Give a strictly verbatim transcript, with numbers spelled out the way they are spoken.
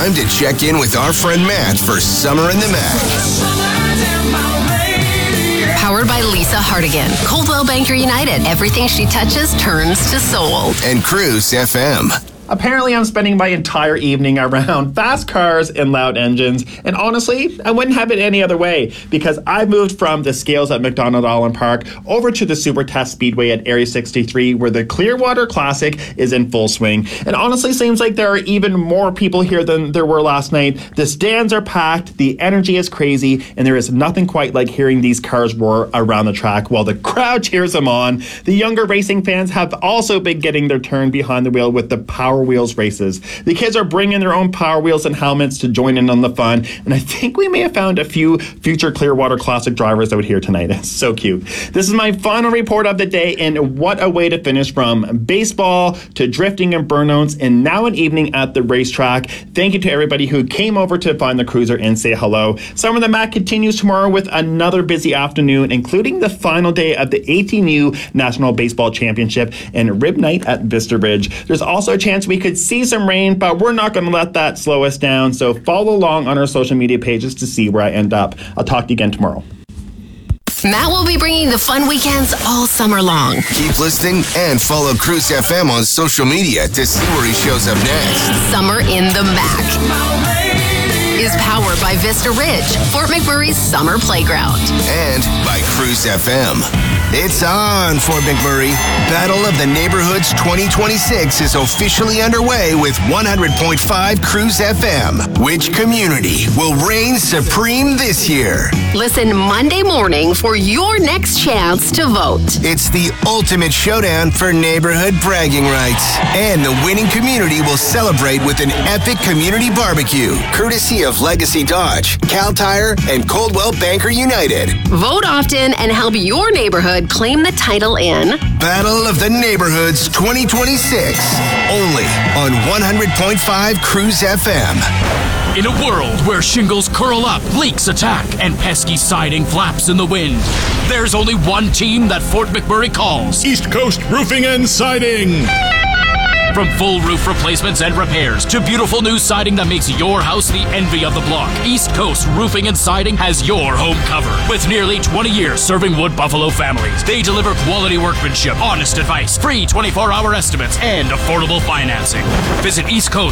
time to check in with our friend Matt for Summer in the Mac. Powered by Lisa Hardigan. Coldwell Banker United. Everything she touches turns to soul. And Cruise F M. Apparently, I'm spending my entire evening around fast cars and loud engines, and honestly, I wouldn't have it any other way, because I moved from the scales at McDonald Island Park over to the Super Test Speedway at Area sixty-three, where the Clearwater Classic is in full swing. And honestly, seems like there are even more people here than there were last night. The stands are packed, the energy is crazy, and there is nothing quite like hearing these cars roar around the track while the crowd cheers them on. The younger racing fans have also been getting their turn behind the wheel with the Power Wheels races. The kids are bringing their own Power Wheels and helmets to join in on the fun, and I think we may have found a few future Clearwater Classic drivers out here tonight. It's so cute. This is my final report of the day, and what a way to finish from baseball to drifting and burnouts, and now an evening at the racetrack. Thank you to everybody who came over to find the cruiser and say hello. Summer in the Mac continues tomorrow with another busy afternoon, including the final day of the eighteen U National Baseball Championship and Rib Night at Vista Ridge. There's also a chance we could see some rain, but we're not going to let that slow us down, so follow along on our social media pages to see where I end up. I'll talk to you again tomorrow. Matt will be bringing the fun weekends all summer long. Keep listening and follow Cruise F M on social media to see where he shows up next. Summer in the Mac is powered by Vista Ridge, Fort McMurray's summer playground. And by Cruise F M. It's on, Fort McMurray. Battle of the Neighborhoods twenty twenty-six is officially underway with one hundred point five Cruise F M. Which community will reign supreme this year? Listen Monday morning for your next chance to vote. It's the ultimate showdown for neighborhood bragging rights. And the winning community will celebrate with an epic community barbecue, courtesy of Legacy Dodge, Cal Tire, and Coldwell Banker United. Vote often and help your neighborhood claim the title in Battle of the Neighborhoods twenty twenty-six. Only on one hundred point five Cruise F M. In a world where shingles curl up, leaks attack, and pesky siding flaps in the wind, there's only one team that Fort McMurray calls East Coast Roofing and Siding. From full roof replacements and repairs to beautiful new siding that makes your house the envy of the block, East Coast Roofing and Siding has your home covered. With nearly twenty years serving Wood Buffalo families, they deliver quality workmanship, honest advice, free twenty-four hour estimates, and affordable financing. Visit east coast